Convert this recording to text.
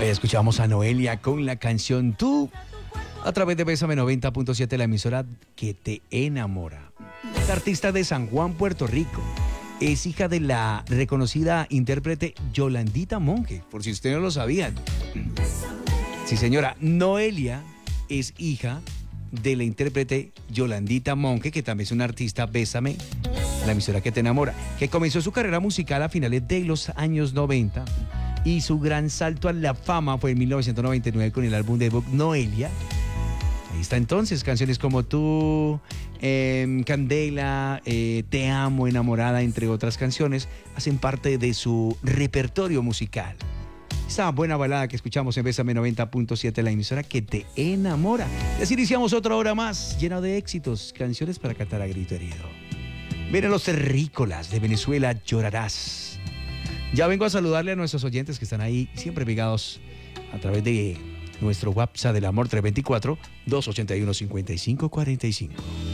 Escuchamos a Noelia con la canción Tú a través de Bésame 90.7, la emisora que te enamora. Es artista de San Juan, Puerto Rico. Es hija de la reconocida intérprete Yolandita Monge, por si ustedes no lo sabían. Sí, señora, Noelia es hija de la intérprete Yolandita Monge, que también es una artista, Bésame, la emisora que te enamora, que comenzó su carrera musical a finales de los años 90 y su gran salto a la fama fue en 1999 con el álbum debut Noelia. Ahí está entonces, canciones como Tú, Candela, Te amo, Enamorada, entre otras canciones, hacen parte de su repertorio musical. Esta buena balada que escuchamos en Bésame 90.7, la emisora que te enamora. Y así iniciamos otra hora más, llena de éxitos, canciones para cantar a grito herido. Ven a los terrícolas de Venezuela, Llorarás. Ya vengo a saludarle a nuestros oyentes que están ahí siempre pegados a través de nuestro WhatsApp del amor 324-281-5545.